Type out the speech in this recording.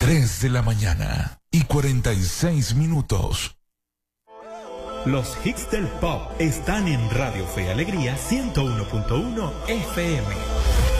3 de la mañana y 46 minutos. Los hits del pop están en Radio Fe y Alegría 101.1 FM.